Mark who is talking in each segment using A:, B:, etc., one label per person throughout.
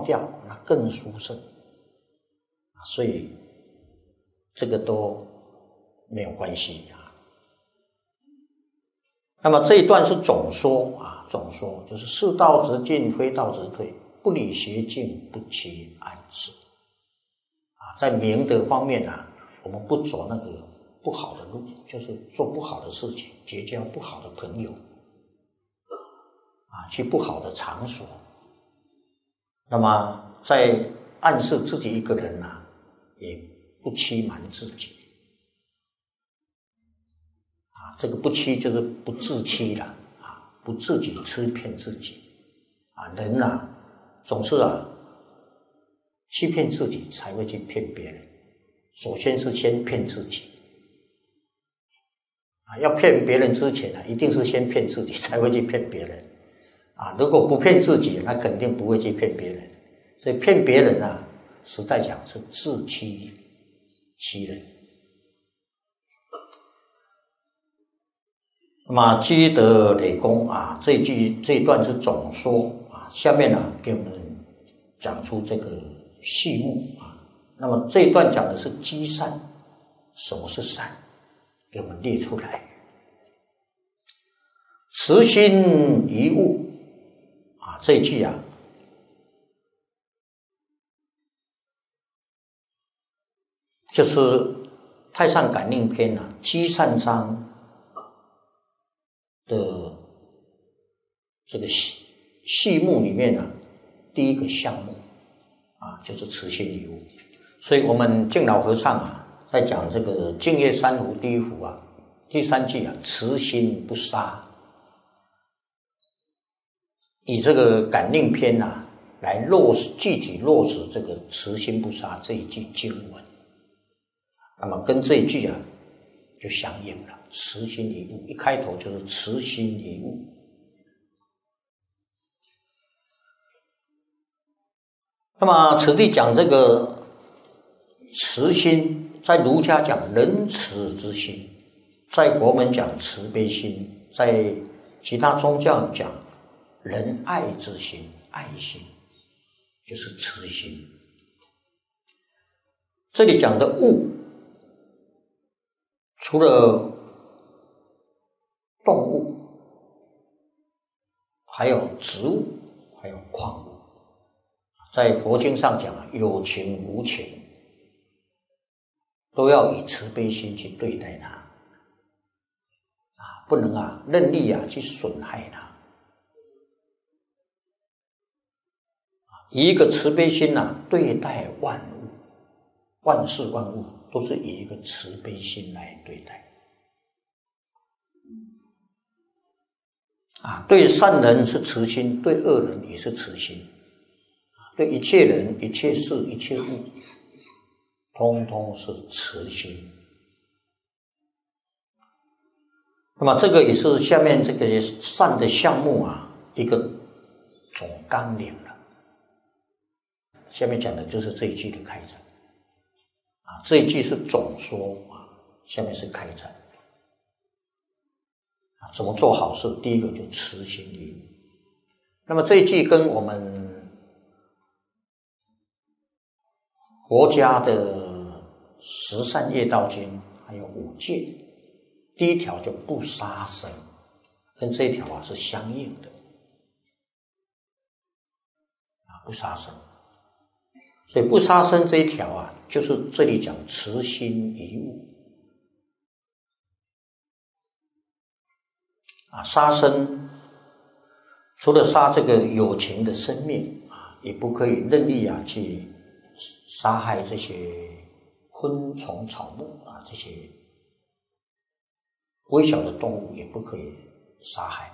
A: 掉，那更殊胜。所以这个都没有关系啊。那么这一段是总说啊，总说就是世道直进，非道直退，不理邪径，不欺暗示啊。在明德方面啊，我们不走那个不好的路，就是做不好的事情，结交不好的朋友啊，去不好的场所。那么在暗示自己一个人啊，也不欺瞒自己啊，这个不欺就是不自欺了啊，不自己欺骗自己啊。人啊，总是欺骗自己才会去骗别人，首先是先骗自己啊。要骗别人之前一定是先骗自己才会去骗别人啊。如果不骗自己，那肯定不会去骗别人。所以骗别人啊，实在讲是自欺欺人。那么积德累功啊，这一段是总说啊，下面给我们讲出这个细目啊。那么这一段讲的是积善，什么是善？给我们列出来。慈心一物啊，这一句啊，就是《太上感应篇》积善章的这个细目里面第一个项目就是慈心一物。所以我们净老和尚在讲这个净业三福第一福第三句慈心不杀，以这个感应篇来具体落实这个慈心不杀这一句经文。那么跟这一句就相应了，慈心一物，一开头就是慈心一物。那么此地讲这个慈心，在儒家讲仁慈之心，在佛门讲慈悲心，在其他宗教讲仁爱之心，爱心就是慈心。这里讲的物，除了动物，还有植物，还有矿物。在佛经上讲有情无情，都要以慈悲心去对待它不能任意去损害它以一个慈悲心对待万物，万事万物都是以一个慈悲心来对待对善人是慈心，对恶人也是慈心对一切人、一切事、一切物，通通是慈心。那么这个也是下面这个善的项目一个总纲领了。下面讲的就是这一句的开展这一句是总说下面是开展怎么做好事？第一个就慈心一物。那么这一句跟我们佛家的十善业道经还有五戒，第一条就不杀生，跟这一条是相应的不杀生。所以不杀生这一条就是这里讲慈心一物杀生除了杀这个有情的生命也不可以任意去杀害这些昆虫草木这些微小的动物也不可以杀害。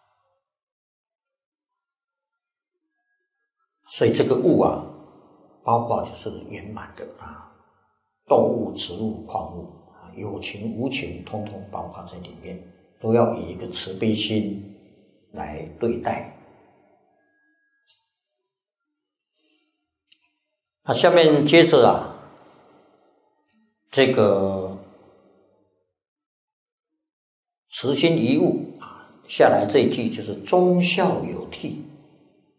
A: 所以这个物包括就是圆满的动物、植物、矿物有情无情通通包括在里面，都要以一个慈悲心来对待。那下面接着这个慈心一物下来这一句就是忠孝有悌